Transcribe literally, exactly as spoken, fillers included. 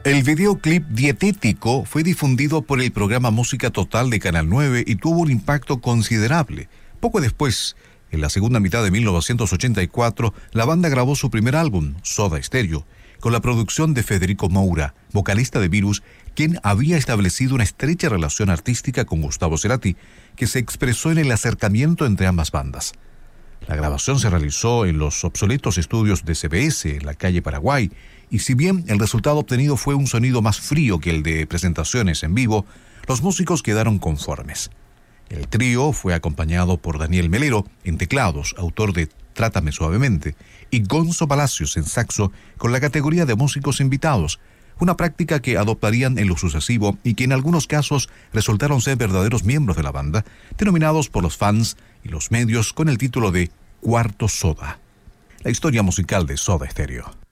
El videoclip Dietético fue difundido por el programa Música Total de Canal nueve y tuvo un impacto considerable. Poco después, en la segunda mitad de mil novecientos ochenta y cuatro, la banda grabó su primer álbum, Soda Stereo, con la producción de Federico Moura, vocalista de Virus, quien había establecido una estrecha relación artística con Gustavo Cerati, que se expresó en el acercamiento entre ambas bandas. La grabación se realizó en los obsoletos estudios de C B S, en la calle Paraguay, y si bien el resultado obtenido fue un sonido más frío que el de presentaciones en vivo, los músicos quedaron conformes. El trío fue acompañado por Daniel Melero en teclados, autor de Trátame Suavemente, y Gonzo Palacios en saxo, con la categoría de músicos invitados, una práctica que adoptarían en lo sucesivo y que en algunos casos resultaron ser verdaderos miembros de la banda, denominados por los fans y los medios con el título de Cuarto Soda. La historia musical de Soda Stereo.